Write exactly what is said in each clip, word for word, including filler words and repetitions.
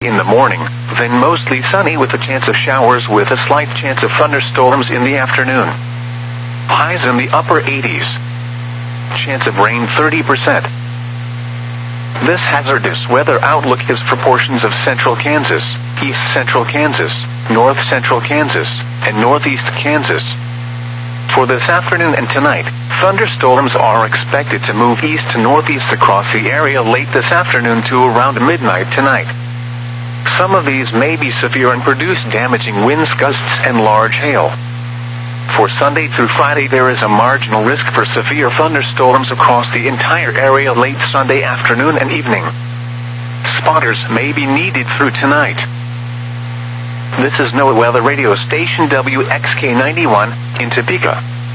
in the morning, then mostly sunny with a chance of showers with a slight chance of thunderstorms in the afternoon. Highs in the upper eighties. Chance of rain thirty percent. This hazardous weather outlook is for portions of central Kansas, east central Kansas, north central Kansas, and northeast Kansas. For this afternoon and tonight, thunderstorms are expected to move east to northeast across the area late this afternoon to around midnight tonight. Some of these may be severe and produce damaging winds, gusts, and large hail. For Sunday through Friday, there is a marginal risk for severe thunderstorms across the entire area late Sunday afternoon and evening. Spotters may be needed through tonight. This is NOAA Weather Radio Station W X K ninety-one in Topeka.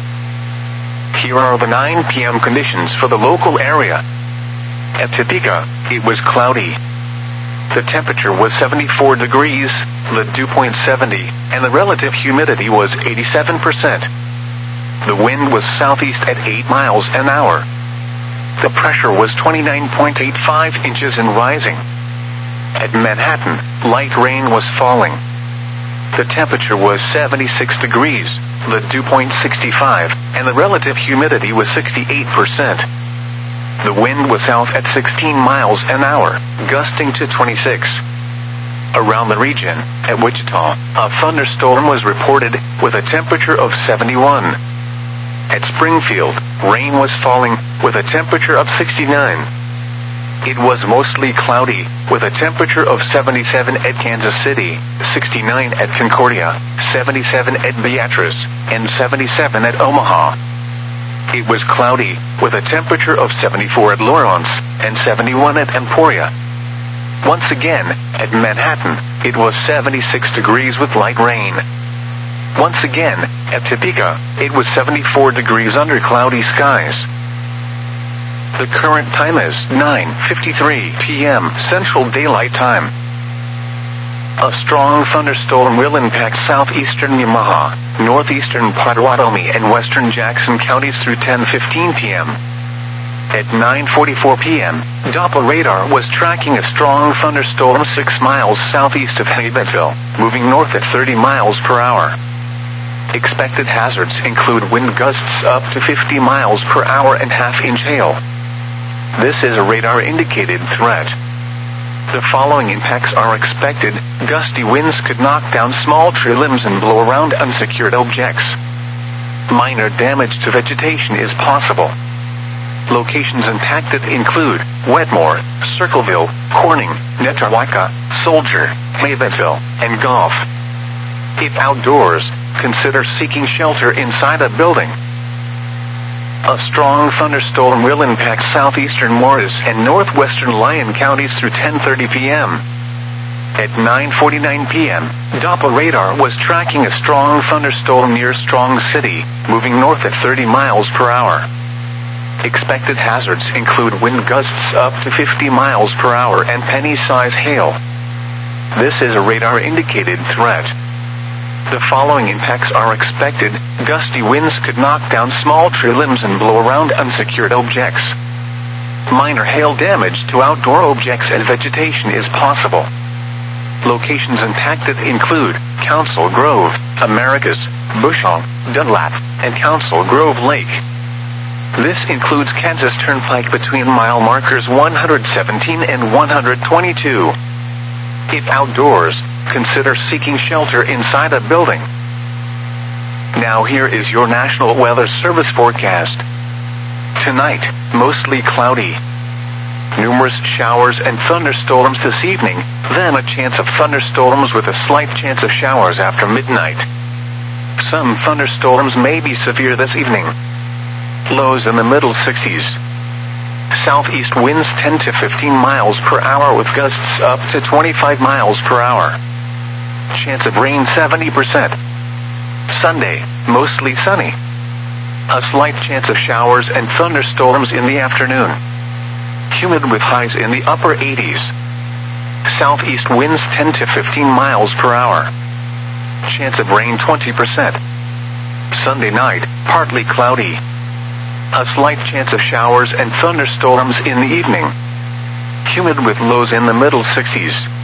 Here are the nine p m conditions for the local area. At Topeka, it was cloudy. The temperature was seventy-four degrees, the dew point seventy, and the relative humidity was eighty-seven percent. The wind was southeast at eight miles an hour. The pressure was twenty-nine point eight five inches and rising. At Manhattan, light rain was falling. The temperature was seventy-six degrees, the dew point sixty-five, and the relative humidity was sixty-eight percent. The wind was south at sixteen miles an hour, gusting to twenty-six. Around the region, at Wichita, a thunderstorm was reported with a temperature of seventy-one. At Springfield, rain was falling with a temperature of sixty-nine. It was mostly cloudy, with a temperature of seventy-seven at Kansas City, sixty-nine at Concordia, seventy-seven at Beatrice, and seventy-seven at Omaha. It was cloudy, with a temperature of seventy-four at Lawrence, and seventy-one at Emporia. Once again, at Manhattan, it was seventy-six degrees with light rain. Once again, at Topeka, it was seventy-four degrees under cloudy skies. The current time is nine fifty-three p m Central Daylight Time. A strong thunderstorm will impact southeastern Yamaha, northeastern Pottawatomie, and western Jackson counties through ten fifteen p m At nine forty-four p m, Doppler radar was tracking a strong thunderstorm six miles southeast of Haydenville, moving north at thirty miles per hour. Expected hazards include wind gusts up to fifty miles per hour and half-inch hail. This is a radar-indicated threat. The following impacts are expected. Gusty winds could knock down small tree limbs and blow around unsecured objects. Minor damage to vegetation is possible. Locations impacted include Wetmore, Circleville, Corning, Netawaka, Soldier, Haydenville, and Goff. If outdoors, consider seeking shelter inside a building. A strong thunderstorm will impact southeastern Morris and northwestern Lyon counties through ten thirty p m At nine forty-nine p m, Doppler radar was tracking a strong thunderstorm near Strong City, moving north at thirty miles per hour. Expected hazards include wind gusts up to fifty miles per hour and penny-size hail. This is a radar-indicated threat. The following impacts are expected. Gusty winds could knock down small tree limbs and blow around unsecured objects. Minor hail damage to outdoor objects and vegetation is possible. Locations impacted include Council Grove, Americus, Bushong, Dunlap, and Council Grove Lake. This includes Kansas Turnpike between mile markers one hundred seventeen and one hundred twenty-two. If outdoors, consider seeking shelter inside a building. Now here is your National Weather Service forecast. Tonight, mostly cloudy. Numerous showers and thunderstorms this evening, then a chance of thunderstorms with a slight chance of showers after midnight. Some thunderstorms may be severe this evening. Lows in the middle sixties. Southeast winds ten to fifteen miles per hour with gusts up to twenty-five miles per hour. Chance of rain seventy percent. Sunday, mostly sunny. A slight chance of showers and thunderstorms in the afternoon. Humid with highs in the upper eighties. Southeast winds ten to fifteen miles per hour. Chance of rain twenty percent. Sunday night, partly cloudy. A slight chance of showers and thunderstorms in the evening. Humid with lows in the middle sixties.